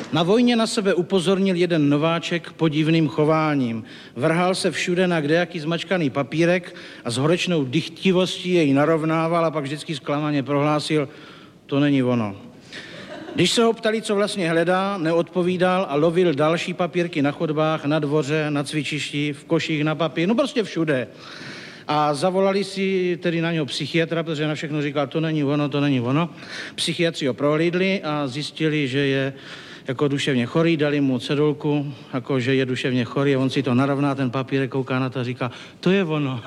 Na vojně na sebe upozornil jeden nováček podivným chováním. Vrhal se všude na kdejaký zmačkaný papírek a s horečnou dychtivostí jej narovnával a pak vždycky zklamaně prohlásil, to není ono. Když se ho ptali, co vlastně hledá, neodpovídal a lovil další papírky na chodbách, na dvoře, na cvičišti, v koších na papír, no prostě všude. A zavolali si tedy na něho psychiatra, protože na všechno říkal, to není ono, to není ono. Psychiatři ho prohlídli a zjistili, že je jako duševně chorý, dali mu cedulku, jako že je duševně chorý a on si to narovná, ten papírek, kouká na to a říká, to je ono.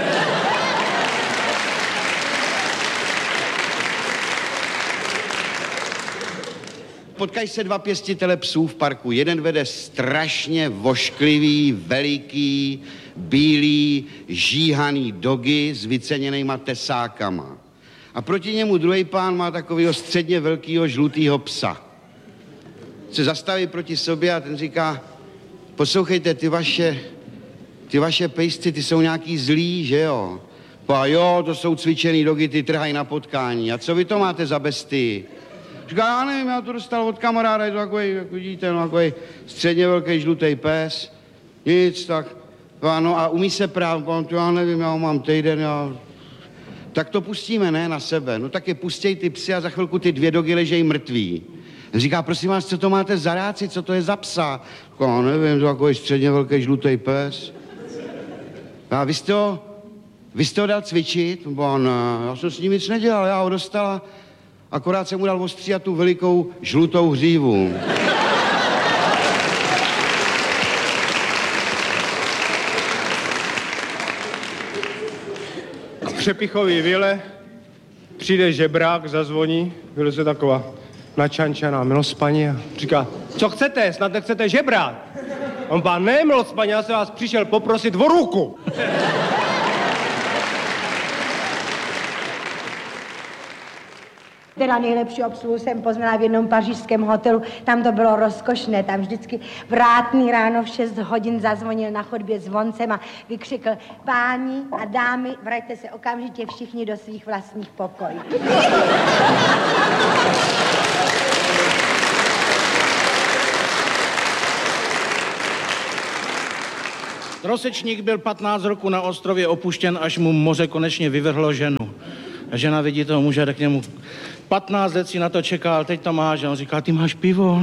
Potkají se dva pěstitele psů v parku. Jeden vede strašně vošklivý, veliký, bílý, žíhaný dogy s vyceněnejma tesákama. A proti němu druhý pán má takového středně velkého žlutýho psa. Se zastaví proti sobě a ten říká, poslouchejte, ty vaše pejsci, ty jsou nějaký zlí, že jo? A jo, to jsou cvičený dogy, ty trhají na potkání. A co vy to máte za bestii? Říká, já nevím, já to dostal od kamaráda, je to takový, jak vidíte, no, takový středně velký žlutý pes. Nic, tak, no a umí se právě, já nevím, já mám týden, tak to pustíme, ne, na sebe. No tak je pustěj ty psy a za chvilku ty dvě dogy ležejí mrtví. Říká, prosím vás, co to máte za ráci, co to je za psa? Já nevím, to takový středně velký žlutý pes. A vy jste ho dal cvičit? Ne, já jsem s ním nic nedělal, já ho dostala. Akorát jsem mu dal ostříhat tu velikou žlutou hřívu. V Přepichový vile přijde žebrák, zazvoní, vyleze taková načančaná milospaní a říká, co chcete, snad nechcete žebrák? On pán, ne, milospaní, já se vás přišel poprosit o ruku. Teda nejlepší obsluhu jsem poznala v jednom pařížském hotelu, tam to bylo rozkošné, tam vždycky vrátný ráno v 6 hodin zazvonil na chodbě zvoncem a vykřikl, páni a dámy, vraťte se okamžitě všichni do svých vlastních pokojů. Trosečník byl 15 roku na ostrově opuštěn, až mu moře konečně vyvrhlo ženu. A žena vidí toho muže, tak k němu 15 let si na to čekal, teď to máš. A on říká, ty máš pivo.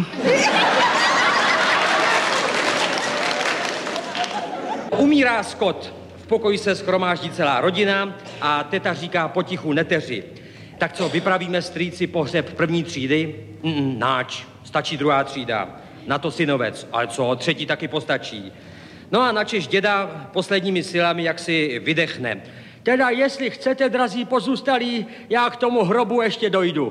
Umírá Scott. V pokoji se shromáždí celá rodina a teta říká potichu neteři. Tak co, vypravíme strýci pohřeb první třídy? Náč, stačí druhá třída. Na to synovec, ale co, třetí taky postačí. No a načež děda posledními silami jaksi vydechne. Teda, jestli chcete, drazí pozůstalí, já k tomu hrobu ještě dojdu.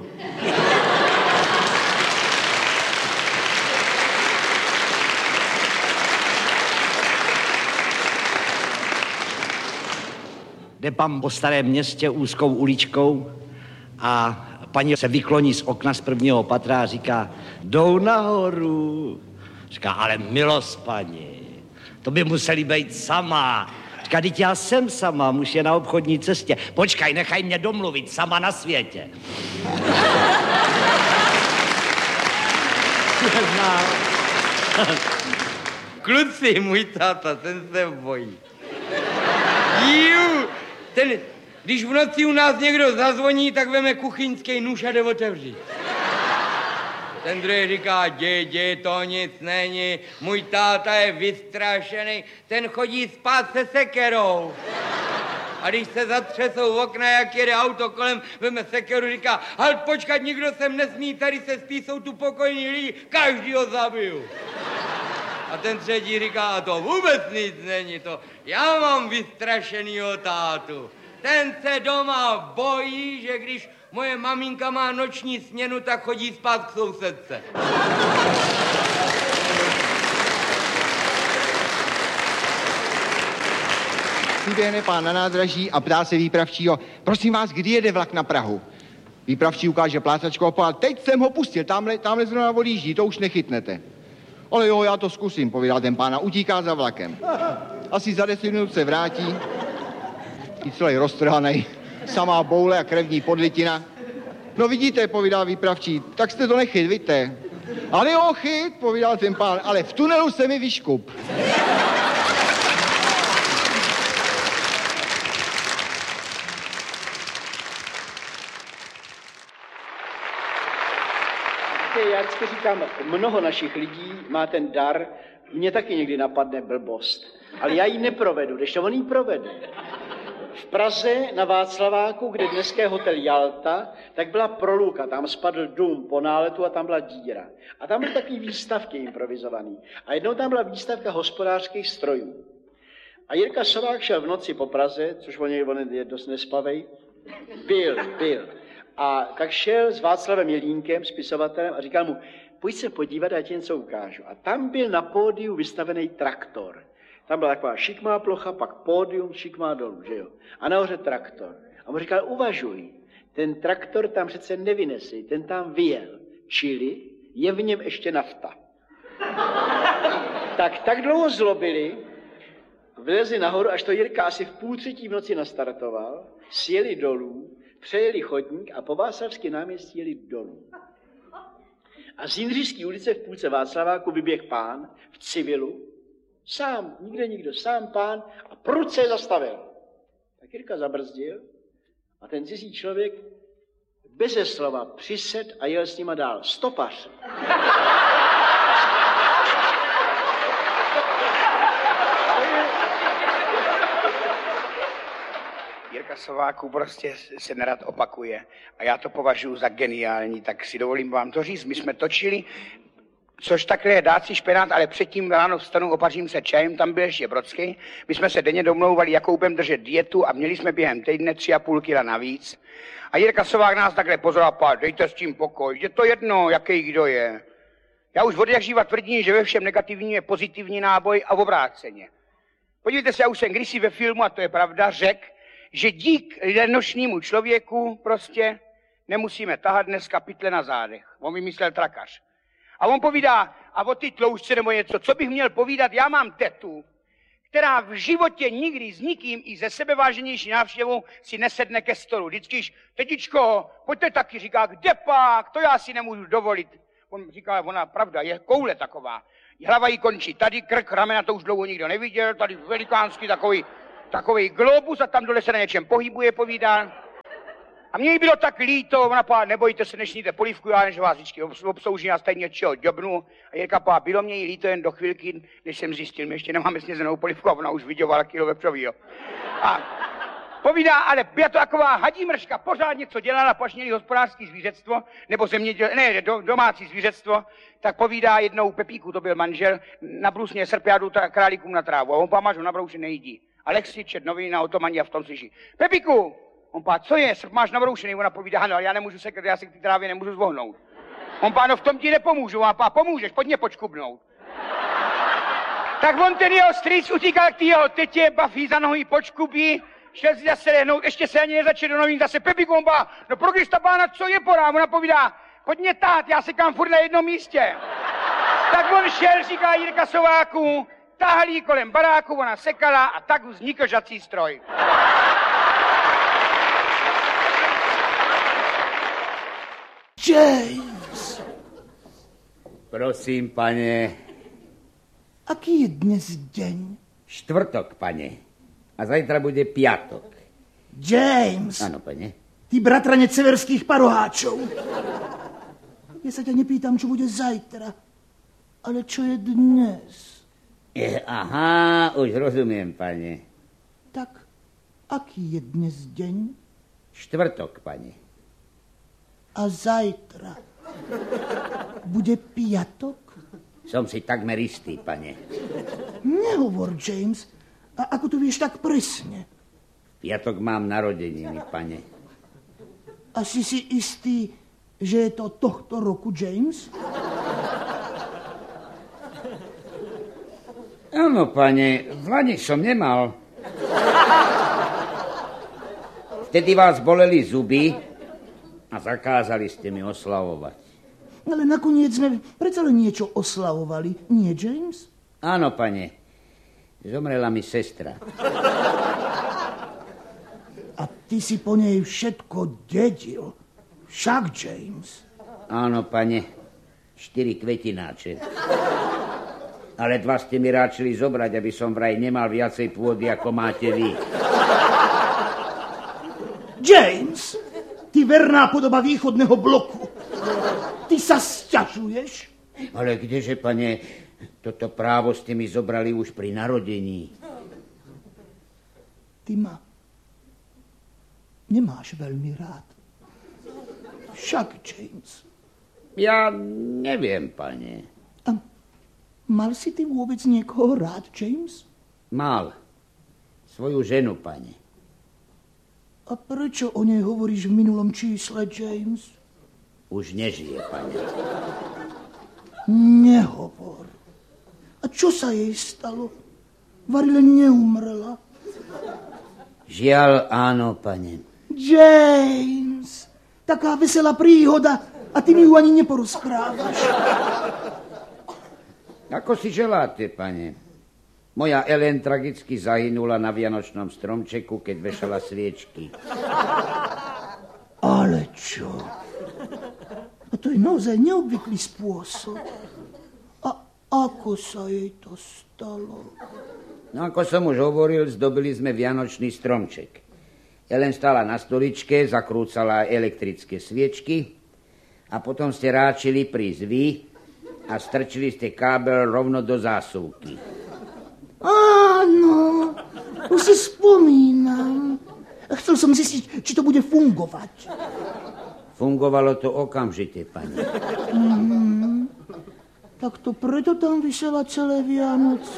Jde pan po starém městě úzkou uličkou a paní se vykloní z okna z prvního patra a říká, jdou nahoru. Říká, ale milost, paní, to by museli být sama. Říká, teď já jsem sama, muž je na obchodní cestě. Počkaj, nechaj mě domluvit, sama na světě. Kluci, můj táta, ten se bojí. Jú, ten, když v noci u nás někdo zazvoní, tak veme kuchyňský nůž a jde otevřít. Ten druhý říká, dědě, to nic není, můj táta je vystrašený, ten chodí spát se sekerou. A když se zatřesou v okna, jak jede auto kolem, veme sekeru, říká, halt počkat, nikdo sem nesmí, tady se spí, jsou tu pokojní lidi, každý ho zabiju. A ten třetí říká, a to vůbec nic není, to já mám vystrašenýho tátu. Ten se doma bojí, že když moje maminka má noční směnu, tak chodí spát k sousedce. Přiběhne pán na nádraží a ptá se výpravčího, prosím vás, kdy jede vlak na Prahu? Výpravčí ukáže plácačku a povedal, teď jsem ho pustil, tamhle zrovna odjíždí, to už nechytnete. Ale jo, já to zkusím, povídal ten pán a utíká za vlakem. Asi za 10 minut se vrátí, i celý roztrhanej, samá boule a krevní podlitina. No vidíte, povídá výpravčí, tak jste to nechyt, vidíte. Ale jo, chyt, povídal ten pán, ale v tunelu se mi vyškup. Já vždycky říkám, mnoho našich lidí má ten dar, mě taky někdy napadne blbost, ale já ji neprovedu, když to on ji provede. V Praze na Václaváku, kde dneska je hotel Jalta, tak byla proluka, tam spadl dům po náletu a tam byla díra. A tam byly takové výstavky improvizované. A jednou tam byla výstavka hospodářských strojů. A Jirka Sovák šel v noci po Praze, což on je dost nespavej, byl. A tak šel s Václavem Jelínkem, spisovatelem, a říkal mu, pojď se podívat, já ti něco ukážu. A tam byl na pódiu vystavený traktor. Tam byla taková šikmá plocha, pak pódium, šikmá dolů, že jo. A nahoře traktor. A mu říkal, uvažuj, ten traktor tam přece nevynesej, ten tam vyjel. Čili je v něm ještě nafta. Tak dlouho zlobili, vylezli nahoru, až to Jirka asi v 2:30 v noci nastartoval, sjeli dolů, přejeli chodník a po Václavském náměstí jeli dolů. A z Jindřišské ulice v půlce Václaváku vyběh pán v civilu, sám, nikde nikdo, sám pán a prudce je zastavil. Tak Jirka zabrzdil a ten cizí člověk beze slova přised a jel s nima dál. Stopař. Jirka Sováku prostě se nerad opakuje a já to považuji za geniální, tak si dovolím vám to říct. My jsme točili, což takhle je dát si špenát, ale předtím ráno vstanu, opařím se čajem, tam byl ještě Brodský. My jsme se denně domlouvali, jakou budeme držet dietu a měli jsme během týdne 3,5 kila navíc. A Jirka Sovák nás takhle pozoroval, dejte s tím pokoj, je to jedno, jaký kdo je. Já už od jak živa tvrdím, že ve všem negativní je pozitivní náboj a obráceně. Podívejte se, já už jsem kdysi ve filmu, a to je pravda, řekl, že dík lenošnímu člověku prostě nemusíme tahat dneska pytle na zádech. On vymyslel trakař. A on povídá, a o ty tloušťce nebo něco, co bych měl povídat, já mám tetu, která v životě nikdy s nikým i ze sebeváženější návštěvou si nesedne ke stolu. Vždycky, tetičko, pojďte taky, říká, kde pak, to já si nemůžu dovolit. On říká, ona pravda, je koule taková. Hlava jí končí tady, krk, ramena, to už dlouho nikdo neviděl, tady velikánský takový globus a tam dole se na něčem pohybuje, povídá. A mně jí bylo tak líto, ona pá, nebojte se, než sníte polívku, já než vás vždycky obsloužím a stejně něčeho děbnu. A Jirka pá, bylo mě jí líto jen do chvilky, než jsem zjistil, my ještě nemáme snězenou polívku a ona už vydělala kilo vepřovýho. A povídá, ale byla to taková hadí mrška, pořád něco dělala, pač měli hospodářský zvířectvo, nebo domácí zvířectvo, tak povídá jednou Pepíku, to byl manžel, nabrusně srpjádu králíkům na trávu a on pá, máš ho nabroušen, nejdí. Alexi čet noviny na Otomani a v tom slyší. Pepiku! On pá, co je? Srp máš nabroušený? Ona povídá, ano, ale já nemůžu sekat, já se k té trávě nemůžu zvohnout. On pá, no v tom ti nepomůžu. On pá, pomůžeš, pojď mě počkubnout. Tak on ten jeho strýc utíkal k té jeho tetě, baví za nohy, počkubí, šel si zase lehnout, ještě se ani nezačal do novin, zase Pepiku, on pá, no pro Krista pána, co je porá? Ona povídá, pojď mě tát, já sekám furt na jednom místě. Tak on šel, říká Jirka Sováku, táhlí kolem baráku, ona sekala a tak vznikl žací stroj. James! Prosím, pane. Aký je dnes deň? Štvrtok, pane. A zajtra bude piatok. James! Áno, pane. Ty bratranec severských paroháčov. Ja sa ťa nepýtam, čo bude zajtra, ale čo je dnes. Aha, už rozumiem, pane. Tak, aký je dnes deň? Štvrtok, pane. A zajtra bude piatok? Som si takmer istý, pane. Nehovor, James. A ako to vieš tak presne? V piatok mám narodeniny, pane. A si istý, že je to tohto roku, James? Áno, pane, vlani som nemal. Vtedy vás boleli zuby a zakázali ste mi oslavovať. Ale nakoniec sme predsa len niečo oslavovali, nie, James? Áno, pane. Zomrela mi sestra. A ty si po nej všetko dedil. Však, James. Áno, pane. 4 kvetináče. Ale 2 ste mi ráčili zobrať, aby som vraj nemal viacej pôdy, ako máte vy. James, ty verná podoba východného bloku. Ty sa sťažuješ? Ale kdeže, pane, toto právo ste mi zobrali už pri narodení. Ty ma nemáš veľmi rád. Však, James. Ja neviem, pane. A mal si ty vôbec niekoho rád, James? Mal. Svoju ženu, pane. A prečo o nej hovoríš v minulom čísle, James? Už nežije, pane. Nehovor. A čo sa jej stalo? Varile neumrela. Žiaľ, áno, pane. James, taká veselá príhoda a ty mi ju ani neporozprávaš. Ako si želáte, pane? Moja Ellen tragicky zahynula na vianočnom stromčeku, keď vešala sviečky. Ale čo? A to je naozaj neobvyklý spôsob. A ako sa jej to stalo? No, ako som už hovoril, zdobili sme vianočný stromček. Ellen stála na stoličke, zakrúcala elektrické sviečky a potom ste ráčili prísť vy a strčili ste kábel rovno do zásuvky. Áno, už si spomínam. Chcel som zistiť, či to bude fungovať. Fungovalo to okamžite, pani. Tak to preto tam visela celé Vianoce.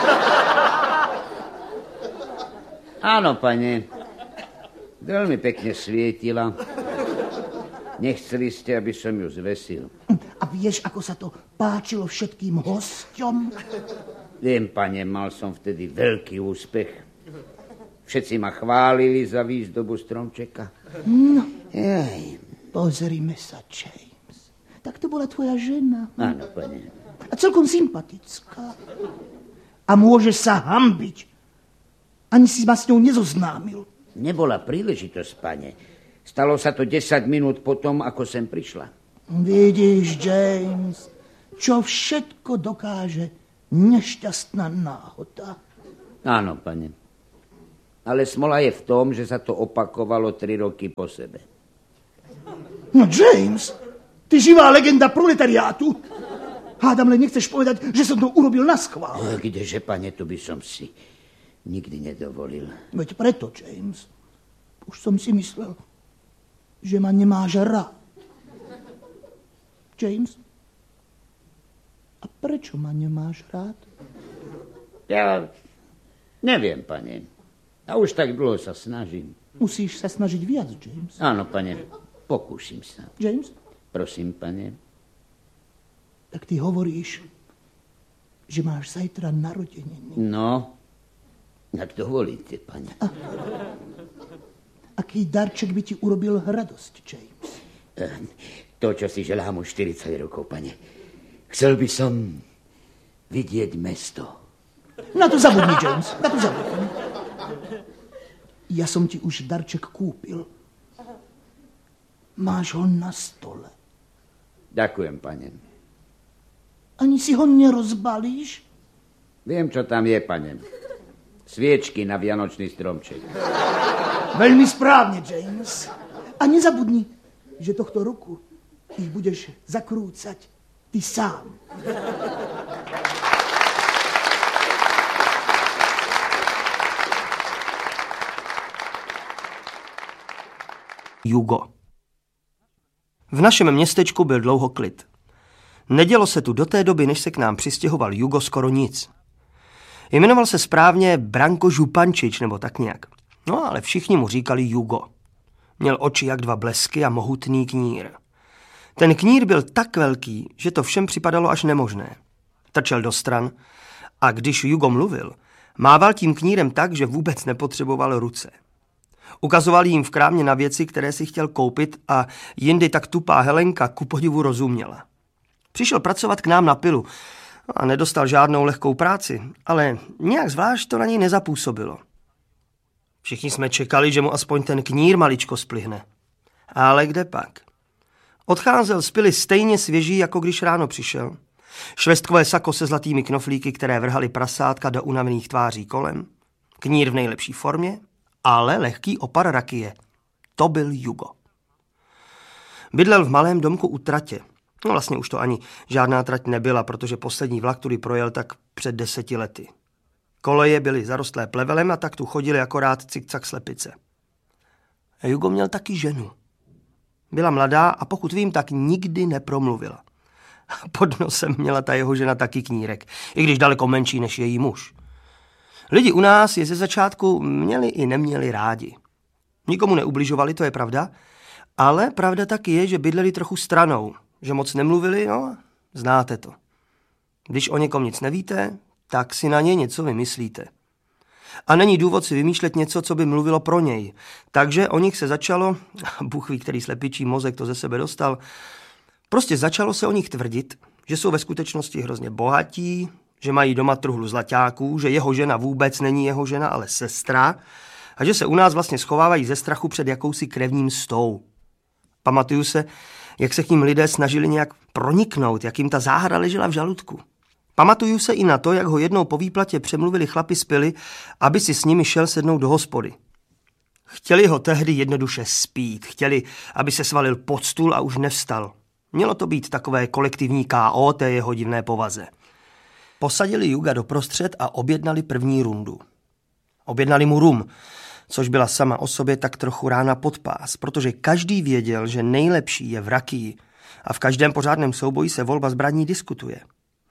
Áno, pane. Veľmi pekne svietila. Nechceli ste, aby som ju zvesil. A vieš, ako sa to páčilo všetkým hosťom? Viem, pane, mal som vtedy veľký úspech. Všetci ma chválili za výzdobu stromčeka. No, Jej. pozrime sa, James. Tak to bola tvoja žena. Áno, pane. A celkom sympatická. A môžeš sa hanbiť. Ani si ma s ňou nezoznámil. Nebola príležitosť, pane. Stalo sa to 10 minút potom, ako sem prišla. Vidíš, James, čo všetko dokáže nešťastná náhoda. Áno, pane. Ale smola je v tom, že sa to opakovalo 3 roky po sebe. No, James, ty živá legenda proletariátu. Hádam, len nechceš povedať, že som to urobil naschvál. Kdeže, pane, to by som si nikdy nedovolil. Veď preto, James. Už som si myslel, že ma nemáš rád. James? A prečo ma nemáš rád? Ja neviem, pane. A už tak dlho sa snažím. Musíš sa snažiť viac, James. Áno, pane, pokúsim sa. James? Prosím, pane. Tak ty hovoríš, že máš zajtra narodeniny. No, ak dovolíte, pane. Aký darček by ti urobil radosť, James? To, čo si želám už 40 rokov, pane. Chcel by som vidieť mesto. Na to zabudni, James, na to zabudni. Ja som ti už darček kúpil. Máš ho na stole. Ďakujem, pane. Ani si ho nerozbalíš? Viem, čo tam je, pane. Sviečky na vianočný stromček. Veľmi správne, James. A nezabudni, že tohto roku ich budeš zakrúcať ty sám. Jugo. V našem městečku byl dlouho klid. Nedělo se tu do té doby, než se k nám přistěhoval Jugo, skoro nic. Jmenoval se správně Branko Župančič, nebo tak nějak. No ale všichni mu říkali Jugo. Měl oči jak 2 blesky a mohutný knír. Ten knír byl tak velký, že to všem připadalo až nemožné. Trčel do stran a když Jugo mluvil, mával tím knírem tak, že vůbec nepotřeboval ruce. Ukazoval jim v krámě na věci, které si chtěl koupit a jindy tak tupá Helenka ku podivu rozuměla. Přišel pracovat k nám na pilu a nedostal žádnou lehkou práci, ale nějak zvlášť to na něj nezapůsobilo. Všichni jsme čekali, že mu aspoň ten knír maličko splihne. Ale kde pak? Odcházel z pily stejně svěží, jako když ráno přišel. Švestkové sako se zlatými knoflíky, které vrhaly prasátka do unavených tváří kolem. Knír v nejlepší formě, ale lehký opar rakie. To byl Jugo. Bydlel v malém domku u tratě. No vlastně už to ani žádná trať nebyla, protože poslední vlak tudy projel tak před 10 lety. Koleje byly zarostlé plevelem a tak tu chodili akorát cikcak slepice. A Jugo měl taky ženu. Byla mladá a pokud vím, tak nikdy nepromluvila. Pod nosem měla ta jeho žena taky knírek, i když daleko menší než její muž. Lidi u nás je ze začátku měli i neměli rádi. Nikomu neubližovali, to je pravda, ale pravda taky je, že bydleli trochu stranou, že moc nemluvili, no, znáte to. Když o někom nic nevíte, tak si na něj něco vymyslíte. A není důvod si vymýšlet něco, co by mluvilo pro něj. Takže o nich se začalo, Bůh ví, který slepičí mozek to ze sebe dostal, prostě začalo se o nich tvrdit, že jsou ve skutečnosti hrozně bohatí, že mají doma truhlu zlaťáků, že jeho žena vůbec není jeho žena, ale sestra, a že se u nás vlastně schovávají ze strachu před jakousi krevní mstou. Pamatuju se, jak se k ním lidé snažili nějak proniknout, jak jim ta záhada ležela v žaludku. Pamatuju se i na to, jak ho jednou po výplatě přemluvili chlapi z pily, aby si s nimi šel sednout do hospody. Chtěli ho tehdy jednoduše spít, chtěli, aby se svalil pod stůl a už nevstal. Mělo to být takové kolektivní K.O. té jeho divné povaze. Posadili Juga doprostřed a objednali první rundu. Objednali mu rum, což byla sama o sobě tak trochu rána pod pás, protože každý věděl, že nejlepší je v rakii a v každém pořádném souboji se volba zbraní diskutuje.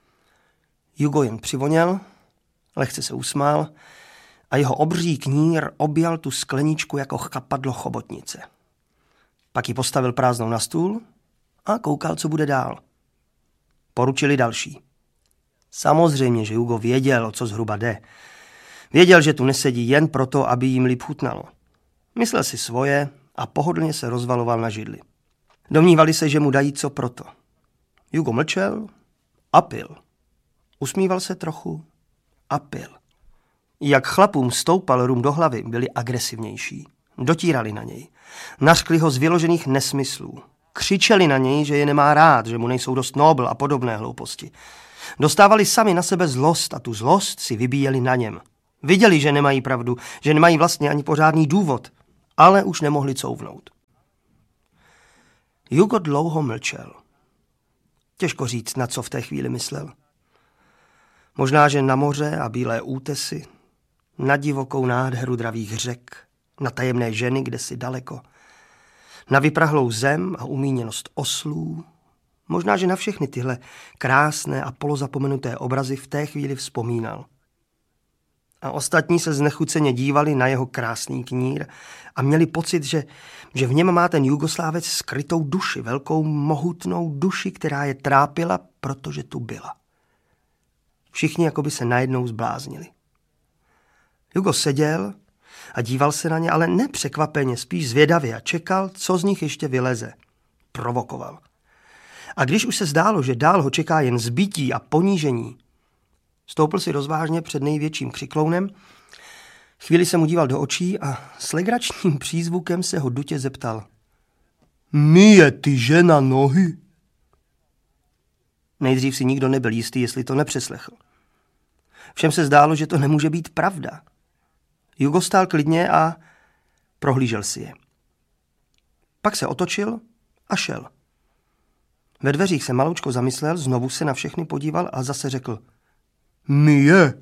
Jugo jen přivoněl, lehce se usmál a jeho obří knír objal tu skleničku jako chapadlo chobotnice. Pak ji postavil prázdnou na stůl a koukal, co bude dál. Poručili další. Samozřejmě, že Jugo věděl, o co zhruba jde. Věděl, že tu nesedí jen proto, aby jim líp chutnalo. Myslel si svoje a pohodlně se rozvaloval na židli. Domnívali se, že mu dají co proto. Jugo mlčel a pil. Usmíval se trochu a pil. Jak chlapům stoupal rum do hlavy, byli agresivnější. Dotírali na něj. Nařkli ho z vyložených nesmyslů. Křičeli na něj, že je nemá rád, že mu nejsou dost nobl a podobné hlouposti. Dostávali sami na sebe zlost a tu zlost si vybíjeli na něm. Viděli, že nemají pravdu, že nemají vlastně ani pořádný důvod, ale už nemohli couvnout. Jugo dlouho mlčel. Těžko říct, na co v té chvíli myslel. Možná, že na moře a bílé útesy, na divokou nádheru dravých řek, na tajemné ženy kdesi daleko, na vyprahlou zem a umíněnost oslů. Možná, že na všechny tyhle krásné a polozapomenuté obrazy v té chvíli vzpomínal. A ostatní se znechuceně dívali na jeho krásný knír a měli pocit, že v něm má ten Jugoslávec skrytou duši, velkou mohutnou duši, která je trápila, protože tu byla. Všichni jakoby se najednou zbláznili. Jugo seděl a díval se na ně, ale nepřekvapeně, spíš zvědavě a čekal, co z nich ještě vyleze. Provokoval. A když už se zdálo, že dál ho čeká jen zbytí a ponížení, stoupl si rozvážně před největším křiklounem, chvíli se mu díval do očí a s legračním přízvukem se ho dutě zeptal. Myje ty žena nohy? Nejdřív si nikdo nebyl jistý, jestli to nepřeslechl. Všem se zdálo, že to nemůže být pravda. Jugo stál klidně a prohlížel si je. Pak se otočil a šel. Ve dveřích se maloučko zamyslel, znovu se na všechny podíval a zase řekl. Myje.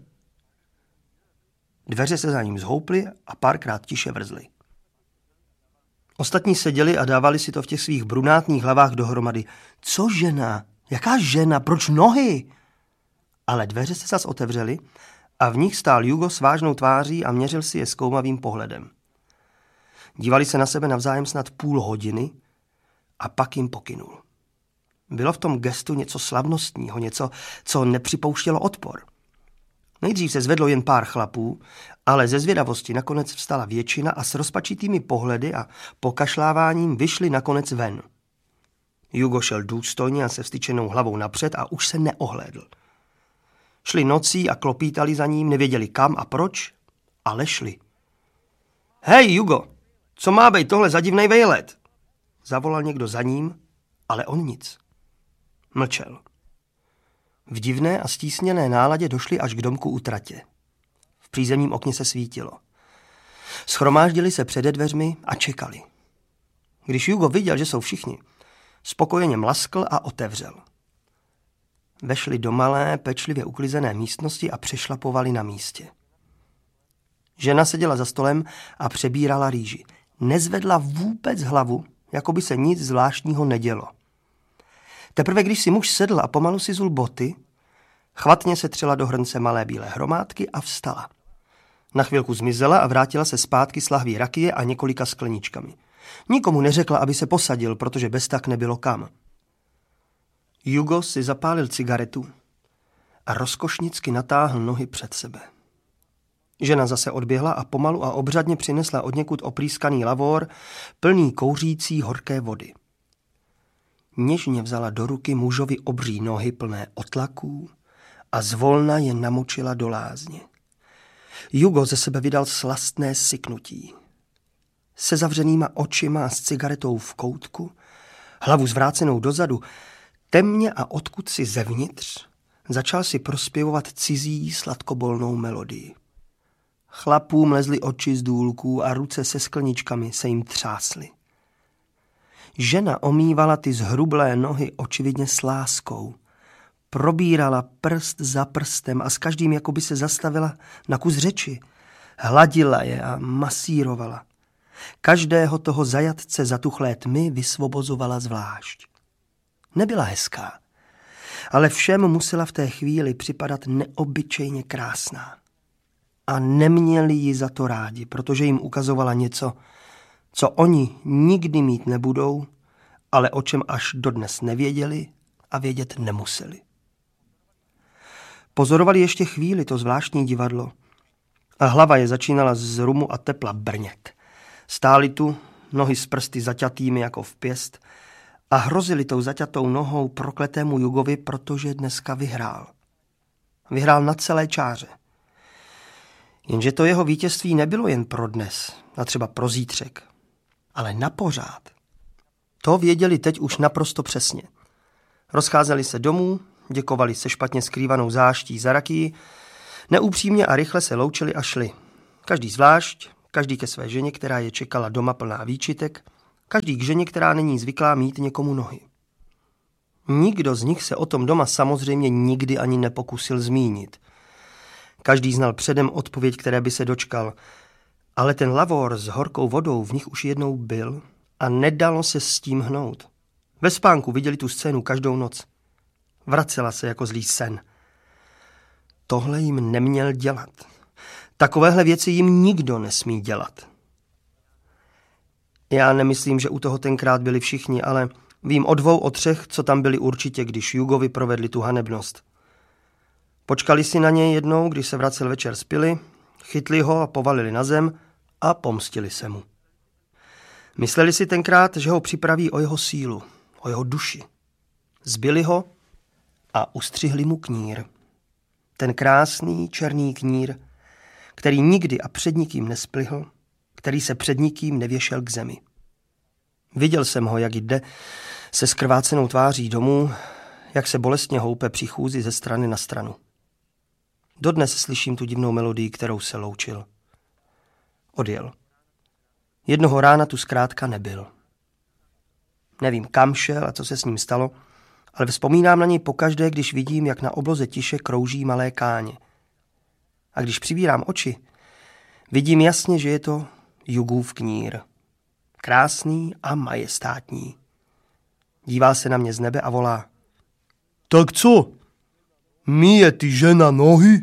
Dveře se za ním zhouply a párkrát tiše vrzly. Ostatní seděli a dávali si to v těch svých brunátních hlavách dohromady. Co žena? Jaká žena? Proč nohy? Ale dveře se zas otevřely a v nich stál Jugo s vážnou tváří a měřil si je zkoumavým pohledem. Dívali se na sebe navzájem snad půl hodiny a pak jim pokynul. Bylo v tom gestu něco slavnostního, něco, co nepřipouštělo odpor. Nejdřív se zvedlo jen pár chlapů, ale ze zvědavosti nakonec vstala většina a s rozpačitými pohledy a pokašláváním vyšli nakonec ven. Jugo šel důstojně a se vstyčenou hlavou napřed a už se neohlédl. Šli nocí a klopítali za ním, nevěděli kam a proč, ale šli. Hej, Jugo, co má být tohle za divnej vejlet? Zavolal někdo za ním Ale on nic. Mlčel. V divné a stísněné náladě došli až k domku u tratě. V přízemním okně se svítilo. Shromáždili se přede dveřmi a čekali. Když Hugo viděl, že jsou všichni, spokojeně mlaskl a otevřel. Vešli do malé, pečlivě uklizené místnosti a přešlapovali na místě. Žena seděla za stolem a přebírala rýži. Nezvedla vůbec hlavu, jako by se nic zvláštního nedělo. Teprve když si muž sedl a pomalu si zul boty, chvatně se třela do hrnce malé bílé hromádky a vstala. Na chvilku zmizela a vrátila se zpátky s lahví rakie a několika skleničkami. Nikomu neřekla, aby se posadil, protože bez tak nebylo kam. Hugo si zapálil cigaretu a rozkošnicky natáhl nohy před sebe. Žena zase odběhla a pomalu a obřadně přinesla odněkud oprýskaný lavor, plný kouřící horké vody. Něžně vzala do ruky mužovi obří nohy plné otlaků a zvolna je namočila do lázně. Hugo ze sebe vydal slastné syknutí. Se zavřenýma očima a s cigaretou v koutku, hlavu zvrácenou dozadu, temně a odkud si zevnitř, začal si prospěvovat cizí sladkobolnou melodii. Chlapům lezly oči z důlků a ruce se skleničkami se jim třásly. Žena omývala ty zhrublé nohy očividně s láskou. Probírala prst za prstem a s každým jakoby se zastavila na kus řeči. Hladila je a masírovala. Každého toho zajatce zatuchlé tmy vysvobozovala zvlášť. Nebyla hezká, ale všem musela v té chvíli připadat neobyčejně krásná. A neměli ji za to rádi, protože jim ukazovala něco, co oni nikdy mít nebudou, ale o čem až dodnes nevěděli a vědět nemuseli. Pozorovali ještě chvíli to zvláštní divadlo a hlava je začínala z rumu a tepla brnět. Stáli tu, nohy s prsty zaťatými jako v pěst a hrozili tou zaťatou nohou prokletému Hugovi, protože dneska vyhrál. Vyhrál na celé čáře. Jenže to jeho vítězství nebylo jen pro dnes, a třeba pro zítřek, ale na pořád. To věděli teď už naprosto přesně. Rozcházeli se domů, děkovali se špatně skrývanou záští za rakii, neupřímně a rychle se loučili a šli. Každý zvlášť, každý ke své ženě, která je čekala doma plná výčitek, každý k ženě, která není zvyklá mít někomu nohy. Nikdo z nich se o tom doma samozřejmě nikdy ani nepokusil zmínit. Každý znal předem odpověď, které by se dočkal, ale ten lavor s horkou vodou v nich už jednou byl a nedalo se s tím hnout. Ve spánku viděli tu scénu každou noc. Vracela se jako zlý sen. Tohle jim neměl dělat. Takovéhle věci jim nikdo nesmí dělat. Já nemyslím, že u toho tenkrát byli všichni, ale vím o 2, o 3, co tam byli určitě, když Hugovi provedli tu hanebnost. Počkali si na něj jednou, když se vracel večer z pily, chytli ho a povalili na zem a pomstili se mu. Mysleli si tenkrát, že ho připraví o jeho sílu, o jeho duši. Zbili ho a ustřihli mu knír. Ten krásný černý knír, který nikdy a před nikým nesplihl, který se před nikým nevěšel k zemi. Viděl jsem ho, jak jde se skrvácenou tváří domů, jak se bolestně houpe při chůzi ze strany na stranu. Dodnes slyším tu divnou melodii, kterou se loučil. Odjel. Jednoho rána tu zkrátka nebyl. Nevím, kam šel a co se s ním stalo, ale vzpomínám na něj pokaždé, když vidím, jak na obloze tiše krouží malé káně. A když přivírám oči, vidím jasně, že je to Hugův knír. Krásný a majestátní. Dívá se na mě z nebe a volá. Tak co? Myje ty žena nohy?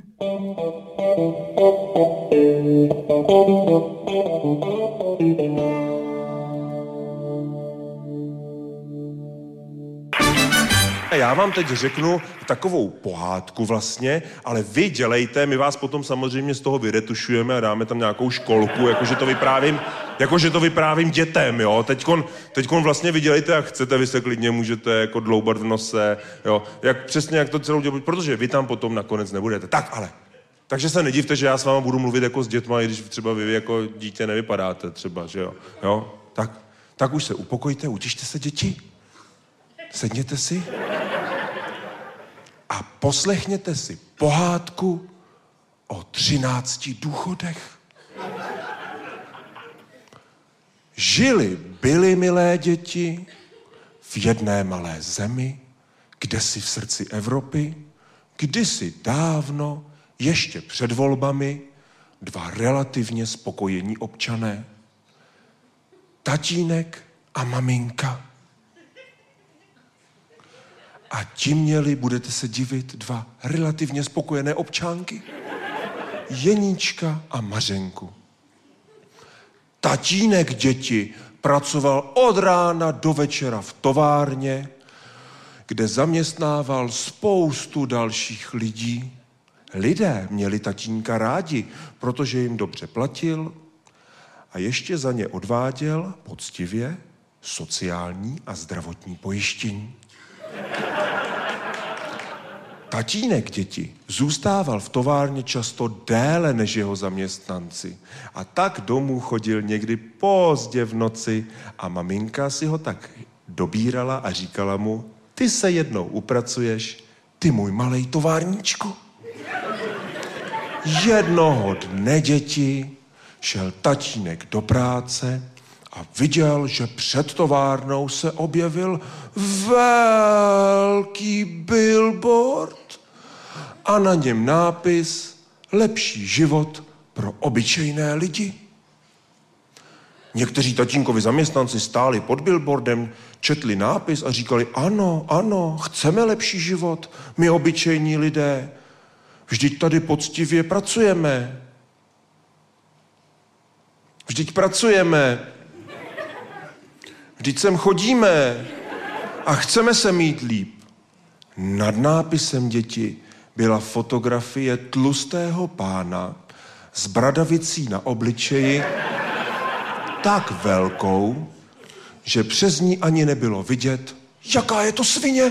Já vám teď řeknu takovou pohádku vlastně, ale vy dělejte, my vás potom samozřejmě z toho vyretušujeme a dáme tam nějakou školku, jakože to vyprávím dětem, jo. Teďkon vlastně vy dělejte, jak chcete, vy se klidně můžete jako dloubat v nose, jo. Přesně jak to celou dělat, protože vy tam potom nakonec nebudete. Tak ale. Takže se nedivte, že já s váma budu mluvit jako s dětma, i když třeba vy jako dítě nevypadáte třeba, že jo. Tak už se upokojte, utište se, děti. Sedněte si a poslechněte si pohádku o 13 důchodech. Byly milé děti v jedné malé zemi, kdesi v srdci Evropy, kdysi dávno, ještě před volbami, dva relativně spokojení občané. Tatínek a maminka. A ti měli, budete se divit, dva relativně spokojené občánky. Jeníčka a Mařenku. Tatínek děti pracoval od rána do večera v továrně, kde zaměstnával spoustu dalších lidí. Lidé měli tatínka rádi, protože jim dobře platil a ještě za ně odváděl poctivě sociální a zdravotní pojištění. Tatínek děti zůstával v továrně často déle než jeho zaměstnanci a tak domů chodil někdy pozdě v noci a maminka si ho tak dobírala a říkala mu: ty se jednou upracuješ, ty můj malej továrníčku. Jednoho dne, děti, šel tatínek do práce a viděl, že před továrnou se objevil velký billboard a na něm nápis Lepší život pro obyčejné lidi. Někteří tatínkovi zaměstnanci stáli pod billboardem, četli nápis a říkali: ano, ano, chceme lepší život, my obyčejní lidé. Vždyť tady poctivě pracujeme. Vždyť pracujeme. Vždyť sem chodíme a chceme se mít líp. Nad nápisem, děti, byla fotografie tlustého pána s bradavicí na obličeji tak velkou, že přes ní ani nebylo vidět, jaká je to svině.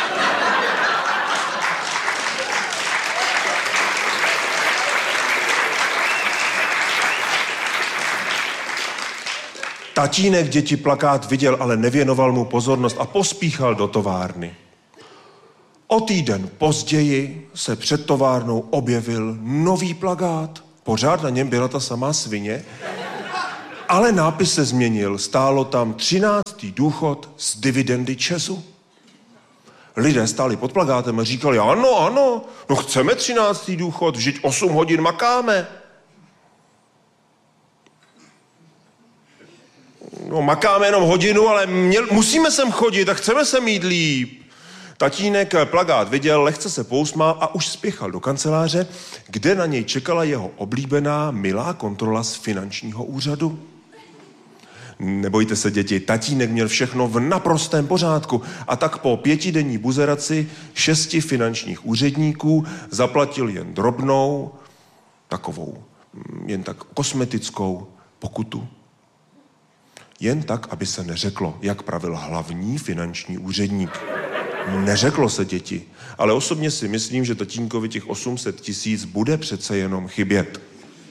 Tatínek děti plakát viděl, ale nevěnoval mu pozornost a pospíchal do továrny. O týden později se před továrnou objevil nový plakát. Pořád na něm byla ta samá svině, ale nápis se změnil. Stálo tam 13. důchod z dividendy ČEZu. Lidé stáli pod plakátem a říkali: ano, ano, no chceme 13. důchod, vždyť 8 hodin makáme. No, makáme jenom hodinu, ale musíme sem chodit a chceme se mít líp. Tatínek plakát viděl, lehce se pousmál a už spěchal do kanceláře, kde na něj čekala jeho oblíbená milá kontrola z finančního úřadu. Nebojte se, děti, tatínek měl všechno v naprostém pořádku a tak po 5denní buzeraci 6 finančních úředníků zaplatil jen drobnou, takovou, jen tak kosmetickou pokutu. Jen tak, aby se neřeklo, jak pravil hlavní finanční úředník. Neřeklo se, děti, ale osobně si myslím, že tatínkovi těch 800 000 bude přece jenom chybět.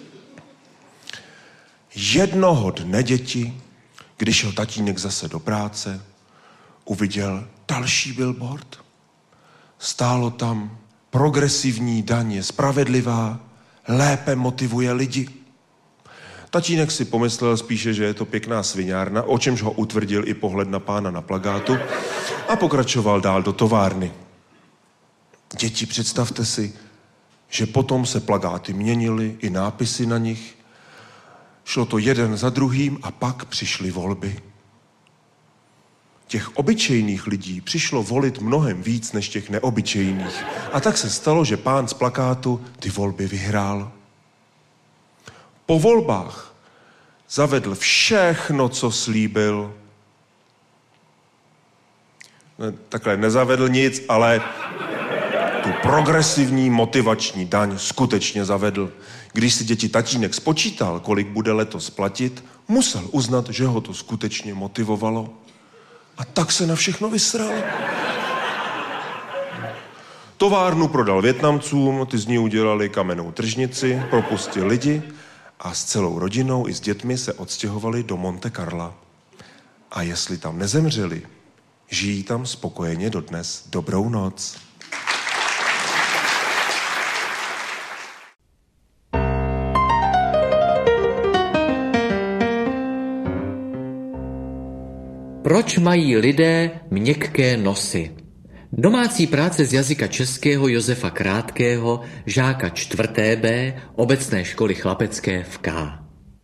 Jednoho dne, děti, když šel tatínek zase do práce, uviděl další billboard. Stálo tam: progresivní daň je spravedlivá, lépe motivuje lidi. Tatínek si pomyslel spíše, že je to pěkná sviňárna, o čemž ho utvrdil i pohled na pána na plakátu a pokračoval dál do továrny. Děti, představte si, že potom se plakáty měnily, i nápisy na nich. Šlo to jeden za druhým a pak přišly volby. Těch obyčejných lidí přišlo volit mnohem víc než těch neobyčejných. A tak se stalo, že pán z plakátu ty volby vyhrál. Po volbách zavedl všechno, co slíbil. Takhle nezavedl nic, ale tu progresivní motivační daň skutečně zavedl. Když si, děti, tatínek spočítal, kolik bude letos platit, musel uznat, že ho to skutečně motivovalo. A tak se na všechno vysral. Továrnu prodal Vietnamcům, ty z ní udělali kamennou tržnici, propustil lidi a s celou rodinou i s dětmi se odstěhovali do Monte Carla. A jestli tam nezemřeli, Žijí tam spokojeně dodnes. Dobrou noc. Proč mají lidé měkké nosy? Domácí práce z jazyka českého Josefa Krátkého, žáka 4. B, obecné školy chlapecké v K.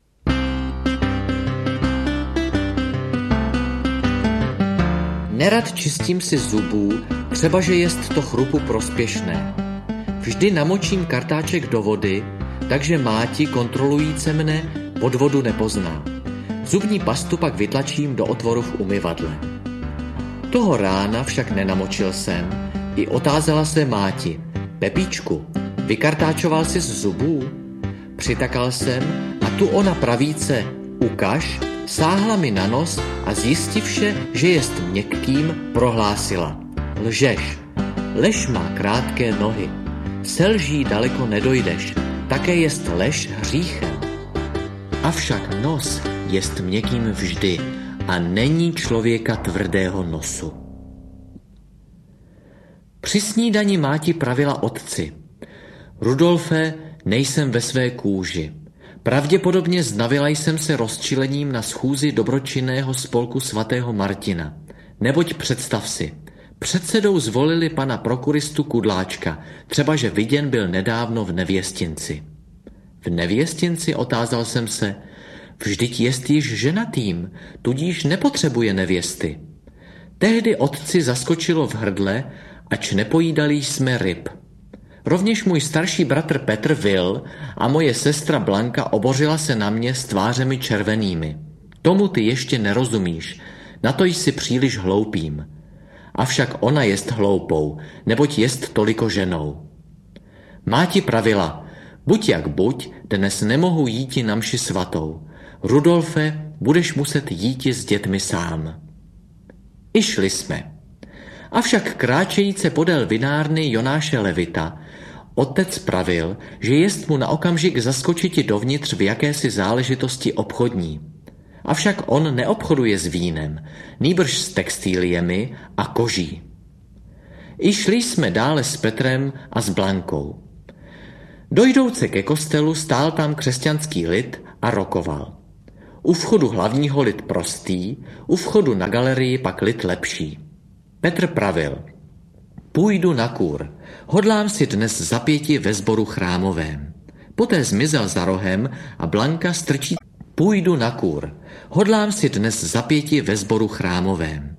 Nerad čistím si zubů, třebaže jest to chrupu prospěšné. Vždy namočím kartáček do vody, takže máti kontrolujíce mne podvodu nepozná. Zubní pastu pak vytlačím do otvoru v umyvadle. Toho rána však nenamočil jsem, i otázala se máti. Pepíčku, vykartáčoval jsi z zubů? Přitakal jsem a tu ona pravíce ukaž, sáhla mi na nos a zjistivše, že jest měkkým, prohlásila. Lžeš, lež má krátké nohy. Se lží daleko nedojdeš, také jest lež hříchem. Avšak nos jest měkkým vždy a není člověka tvrdého nosu. Při snídani máti pravila otci. Rudolfe, nejsem ve své kůži. Pravděpodobně znavila jsem se rozčilením na schůzi dobročinného spolku svatého Martina. Neboť představ si, předsedou zvolili pana prokuristu Kudláčka, třeba že viděn byl nedávno v Nevěstinci. V Nevěstinci, otázal jsem se, vždyť jest již ženatým, tudíž nepotřebuje nevěsty. Tehdy otci zaskočilo v hrdle, ač nepojídali jsme ryb. Rovněž můj starší bratr Petr vil a moje sestra Blanka obořila se na mě s tvářemi červenými. Tomu ty ještě nerozumíš, na to jsi příliš hloupým. Avšak ona jest hloupou, neboť jest toliko ženou. Máti pravila, buď jak buď, dnes nemohu jíti na mši svatou. Rudolfe, budeš muset jíti s dětmi sám. I šli jsme. Avšak kráčejíce podél vinárny Jonáše Levita, otec pravil, že jest mu na okamžik zaskočiti dovnitř v jakési záležitosti obchodní. Avšak on neobchoduje s vínem, nýbrž s textíliemi a koží. I šli jsme dále s Petrem a s Blankou. Dojdouce ke kostelu stál tam křesťanský lid a rokoval. U vchodu hlavního lid prostý, u vchodu na galerii pak lid lepší. Petr pravil, půjdu na kůr, hodlám si dnes zapěti ve sboru chrámovém. Poté zmizel za rohem a Blanka strčí, půjdu na kůr, hodlám si dnes zapěti ve sboru chrámovém.